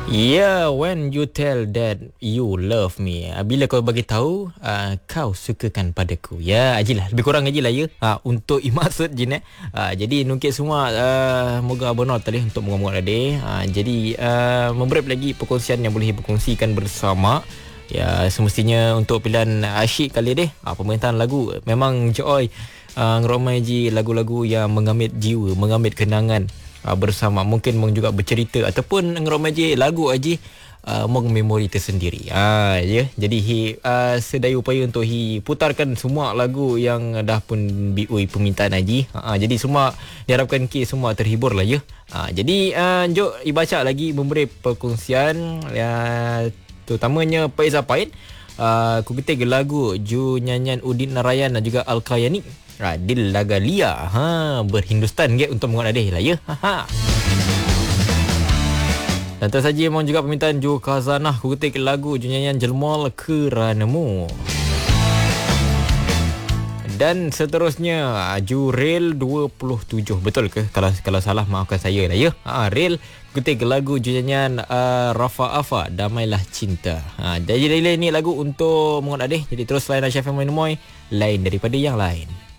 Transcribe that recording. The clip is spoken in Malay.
Yeah, when you tell that you love me. Bila kau bagi tahu kau sukakan padaku. Ya, ajilah. Lebih kurang ajilah ya. Untuk maksud Jin jadi nungkit semua moga benar tadi untuk moga-moga adik. Jadi memberi lagi perkongsian yang boleh berkongsikan bersama. Ya, semestinya untuk pilihan asyik kali deh. Pemerintahan lagu memang Joy ngeromai ji lagu-lagu yang mengamit jiwa, mengamit kenangan bersama, mungkin mong juga bercerita ataupun ngeromai je lagu aja mong memori tersendiri. Ya, jadi sedaya upaya untuk putarkan semua lagu yang dah pun biui permintaan aja. Jadi semua diharapkan semua terhibur lah ya. Jadi jom dibaca lagi memberi perkongsian terutamanya Faiz Apain. Ku ketik lagu Ju nyanyian Udin Narayan dan juga Al-Kayani. Dil Laga Lia. Berhindustan ke untuk menguat adih lah ya. Dan terus saja mohon juga permintaan Ju Khazanah. Ku ketik lagu Ju nyanyian Jelmal Keranamu. Dan seterusnya Ju Rail 27. Betul ke? Kalau salah maafkan saya lah ya. Rail ketik lagu Ju nyanyian Rafa Afa Damailah Cinta. Jadi ini lagu untuk menguat adih. Jadi terus lain Asy FM Moy, lain daripada yang lain.